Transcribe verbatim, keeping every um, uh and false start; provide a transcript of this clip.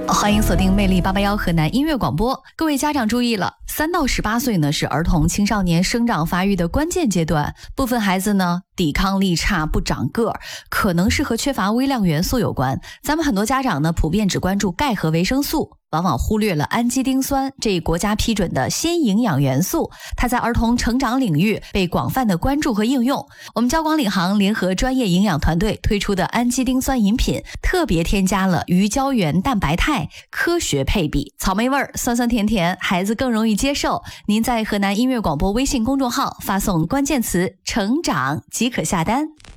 欢迎锁定魅力八八一河南音乐广播。各位家长注意了，三到十八岁呢是儿童青少年生长发育的关键阶段，部分孩子呢抵抗力差不长个儿，可能是和缺乏微量元素有关。咱们很多家长呢普遍只关注钙和维生素，往往忽略了氨基丁酸这一国家批准的新营养元素，它在儿童成长领域被广泛的关注和应用。我们交广领航联合专业营养团队推出的氨基丁酸饮品，特别添加了鱼胶原蛋白肽，科学配比，草莓味儿，酸酸甜甜，孩子更容易接受。您在河南音乐广播微信公众号发送关键词成长即可下单。